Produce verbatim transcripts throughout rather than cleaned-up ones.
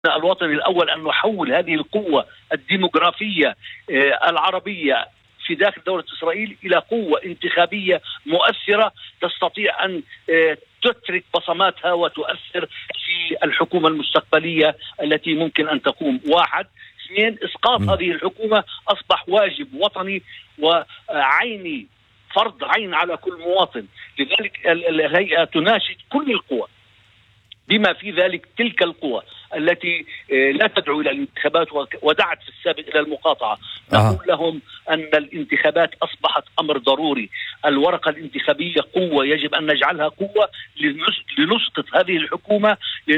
الوطني الأول أن نحول هذه القوة الديموغرافية العربية في داخل دولة إسرائيل إلى قوة انتخابية مؤثرة تستطيع أن تترك بصماتها وتؤثر في الحكومة المستقبلية التي ممكن أن تقوم. واحد. اثنين، إسقاط هذه الحكومة أصبح واجب وطني وعيني، فرض عين على كل مواطن. لذلك الهيئة تناشد كل القوى بما في ذلك تلك القوى التي لا تدعو إلى الانتخابات ودعت في السابق إلى المقاطعة. نقول آه. لهم أن الانتخابات أصبحت أمر ضروري. الورقة الانتخابية قوة يجب أن نجعلها قوة لنسقط هذه الحكومة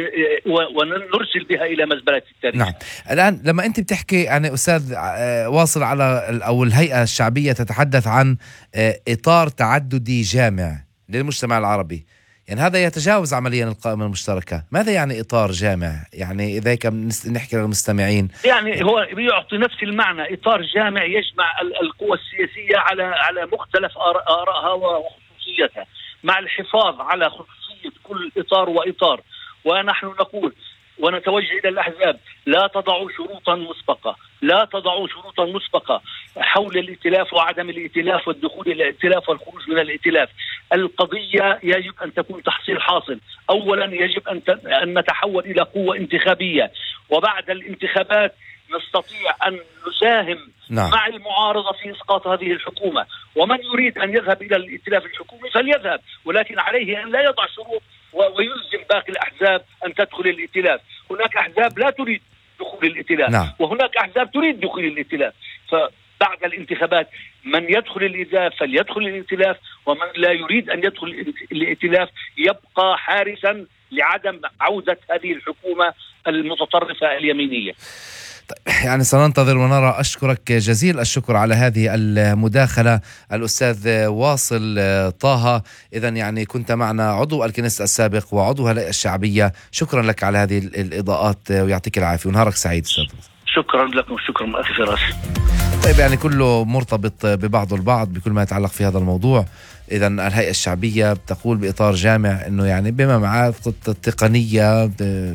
ونرسل بها إلى مزبلة التاريخ. نعم. الآن لما أنت بتحكي يعني أستاذ واصل على أو الهيئة الشعبية تتحدث عن إطار تعددي جامع للمجتمع العربي، يعني هذا يتجاوز عمليا القائمة المشتركة. ماذا يعني إطار جامع؟ يعني إذا كان نحكي للمستمعين، يعني هو يعطي نفس المعنى. إطار جامع يجمع القوى السياسية على على مختلف آرائها وخصوصيتها مع الحفاظ على خصوصية كل إطار وإطار. ونحن نقول ونتوجه إلى الأحزاب: لا تضعوا شروطا مسبقة، لا تضعوا شروطا مسبقة حول الائتلاف وعدم الائتلاف والدخول إلى الائتلاف والخروج من الائتلاف. القضية يجب أن تكون تحصيل حاصل. أولا يجب أن أن نتحول إلى قوة انتخابية، وبعد الانتخابات نستطيع أن نساهم نعم. مع المعارضة في إسقاط هذه الحكومة. ومن يريد أن يذهب إلى الائتلاف الحكومي فليذهب، ولكن عليه أن لا يضع شروط ويلزم باقي الأحزاب أن تدخل الائتلاف. هناك أحزاب لا تريد دخول الائتلاف نعم. وهناك أحزاب تريد دخول الائتلاف. فبعد الانتخابات من يدخل الائتلاف فليدخل الائتلاف، ومن لا يريد أن يدخل الائتلاف يبقى حارسا لعدم عودة هذه الحكومة المتطرفة اليمينية. يعني سننتظر ونرى. أشكرك جزيل الشكر على هذه المداخلة الأستاذ واصل طه. إذن يعني كنت معنا عضو الكنيسة السابق وعضو الهيئة الشعبية. شكرا لك على هذه الإضاءات ويعطيك العافية ونهارك سعيد أستاذ. شكرا لكم وشكرا أخي فراس. طيب يعني كله مرتبط ببعضه البعض بكل ما يتعلق في هذا الموضوع. إذا الهيئة الشعبية بتقول بإطار جامع أنه يعني بما معاه التقنية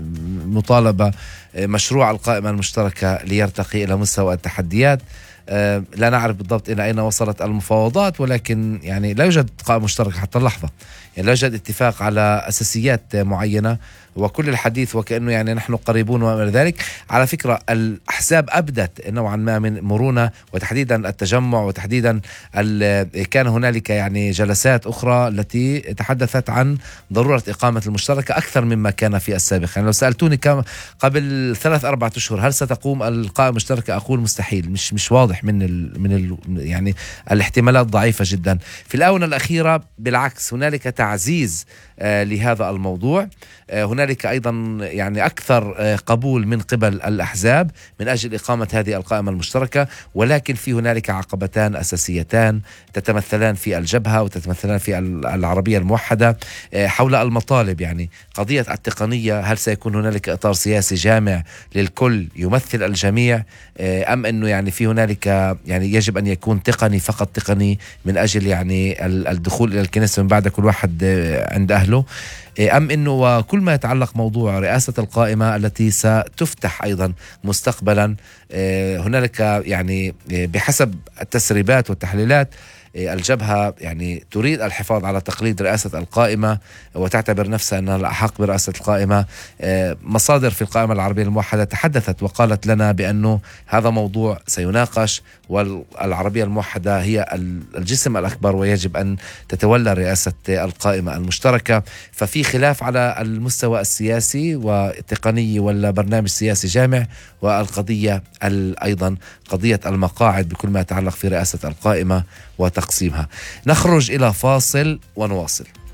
مطالبة مشروع القائمة المشتركة ليرتقي إلى مستوى التحديات. لا نعرف بالضبط إلى أين وصلت المفاوضات، ولكن يعني لا يوجد قائمة مشتركة حتى اللحظة، يعني لا يوجد اتفاق على أساسيات معينة، وكل الحديث وكأنه يعني نحن قريبون وما إلى ذلك. على فكرة الأحزاب أبدت نوعا ما من مرونة، وتحديدا التجمع، وتحديدا كان هنالك يعني جلسات أخرى التي تحدثت عن ضرورة إقامة المشتركة أكثر مما كان في السابق. يعني لو سألتوني كم قبل ثلاث أربعة أشهر هل ستقوم القائمة المشتركة، أقول مستحيل. مش مش واضح من ال من ال يعني الاحتمالات ضعيفة جدا. في الآونة الأخيرة بالعكس هنالك تعزيز آه لهذا الموضوع. آه هنالك أيضا يعني أكثر آه قبول من قبل الأحزاب من أجل إقامة هذه القائمة المشتركة، ولكن في هنالك عقبتان أساسيتان تتمثلان في الجبهة وتتمثلان في العربية الموحدة آه حول المطالب. يعني قضية التقنية، هل سيكون هنالك إطار سياسي جامع للكل يمثل الجميع، آه أم أنه يعني في هنالك يعني يجب أن يكون تقني فقط، تقني من أجل يعني الدخول إلى الكنيسة من بعد كل واحد آه عند أهله، أم أنه وكل ما يتعلق موضوع رئاسة القائمة التي ستفتح أيضا مستقبلا. هنالك يعني بحسب التسريبات والتحليلات الجبهة يعني تريد الحفاظ على تقليد رئاسة القائمة وتعتبر نفسها أنها الأحق برئاسة القائمة. مصادر في القائمة العربية الموحدة تحدثت وقالت لنا بأنه هذا موضوع سيناقش، والعربية الموحدة هي الجسم الأكبر ويجب أن تتولى رئاسة القائمة المشتركة. ففي خلاف على المستوى السياسي والتقني ولا برنامج سياسي جامع، والقضية أيضا قضية المقاعد بكل ما يتعلق في رئاسة القائمة وتقسيمها. نخرج إلى فاصل ونواصل.